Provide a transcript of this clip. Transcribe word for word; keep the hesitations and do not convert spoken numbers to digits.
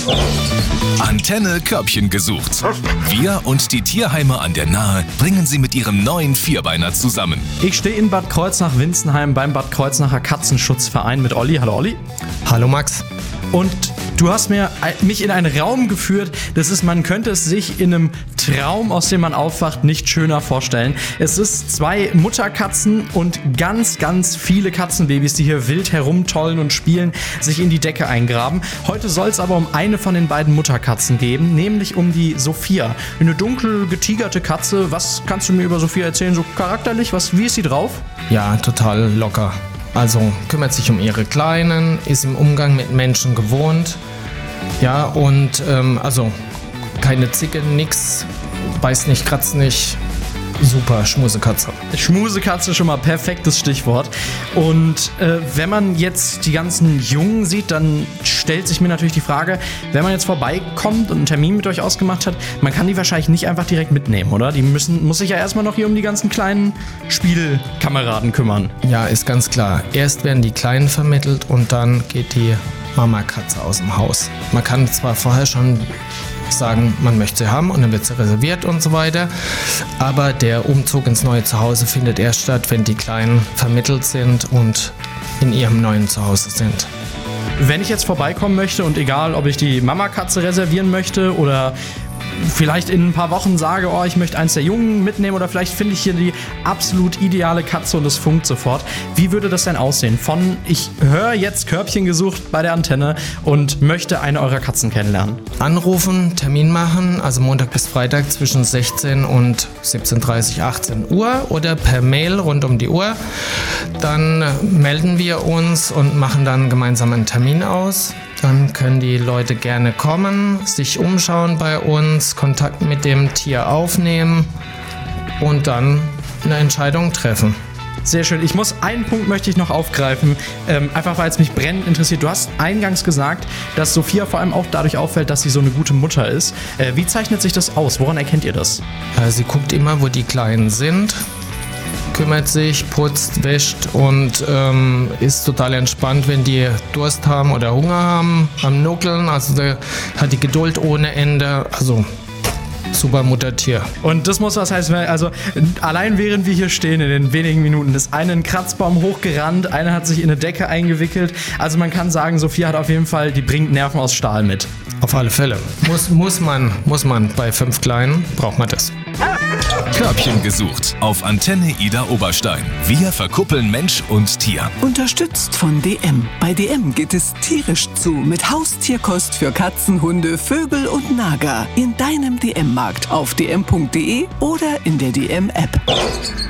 Antenne Körbchen gesucht. Wir und die Tierheime an der Nahe bringen sie mit ihrem neuen Vierbeiner zusammen. Ich stehe in Bad Kreuznach-Winzenheim beim Bad Kreuznacher Katzenschutzverein mit Olli. Hallo Olli. Hallo Max. Und du hast mir, mich in einen Raum geführt, das ist, man könnte es sich in einem Traum, aus dem man aufwacht, nicht schöner vorstellen. Es ist zwei Mutterkatzen und ganz, ganz viele Katzenbabys, die hier wild herumtollen und spielen, sich in die Decke eingraben. Heute soll es aber um eine von den beiden Mutterkatzen geben, nämlich um die Sophia. Eine dunkel getigerte Katze. Was kannst du mir über Sophia erzählen, so charakterlich? Was, wie ist sie drauf? Ja, total locker. Also kümmert sich um ihre Kleinen, ist im Umgang mit Menschen gewohnt. Ja, und ähm, also keine Zicke, nix, beißt nicht, kratzt nicht. Super, Schmusekatze. Schmusekatze, schon mal perfektes Stichwort. Und äh, wenn man jetzt die ganzen Jungen sieht, dann stellt sich mir natürlich die Frage, wenn man jetzt vorbeikommt und einen Termin mit euch ausgemacht hat, man kann die wahrscheinlich nicht einfach direkt mitnehmen, oder? Die müssen, muss sich ja erstmal noch hier um die ganzen kleinen Spielkameraden kümmern. Ja, ist ganz klar. Erst werden die Kleinen vermittelt und dann geht die Mama-Katze aus dem Haus. Man kann zwar vorher schon sagen, man möchte sie haben und dann wird sie reserviert und so weiter. Aber der Umzug ins neue Zuhause findet erst statt, wenn die Kleinen vermittelt sind und in ihrem neuen Zuhause sind. Wenn ich jetzt vorbeikommen möchte und egal, ob ich die Mama-Katze reservieren möchte oder vielleicht in ein paar Wochen sage, oh, ich möchte eins der Jungen mitnehmen oder vielleicht finde ich hier die absolut ideale Katze und es funkt sofort. Wie würde das denn aussehen? Von, ich höre jetzt Körbchen gesucht bei der Antenne und möchte eine eurer Katzen kennenlernen. Anrufen, Termin machen, also Montag bis Freitag zwischen sechzehn und siebzehn Uhr dreißig, achtzehn Uhr oder per Mail rund um die Uhr. Dann melden wir uns und machen dann gemeinsam einen Termin aus. Dann können die Leute gerne kommen, sich umschauen bei uns, Kontakt mit dem Tier aufnehmen und dann eine Entscheidung treffen. Sehr schön. Ich muss, einen Punkt möchte ich noch aufgreifen, ähm, einfach weil es mich brennend interessiert. Du hast eingangs gesagt, dass Sophia vor allem auch dadurch auffällt, dass sie so eine gute Mutter ist. Äh, wie zeichnet sich das aus? Woran erkennt ihr das? Äh, sie guckt immer, wo die Kleinen sind, kümmert sich, putzt, wäscht und ähm, ist total entspannt, wenn die Durst haben oder Hunger haben, am Nuckeln. Also der hat die Geduld ohne Ende. Also super Muttertier. Und das muss was heißen, also allein während wir hier stehen in den wenigen Minuten ist einer einen Kratzbaum hochgerannt, einer hat sich in eine Decke eingewickelt. Also man kann sagen, Sophia hat auf jeden Fall, die bringt Nerven aus Stahl mit. Auf alle Fälle. Muss, muss man, muss man. Bei fünf Kleinen braucht man das. Körbchen gesucht auf Antenne Ida Oberstein. Wir verkuppeln Mensch und Tier. Unterstützt von D M. Bei D M geht es tierisch zu mit Haustierkost für Katzen, Hunde, Vögel und Nager. In deinem D M-Markt auf d m punkt d e oder in der D M-App.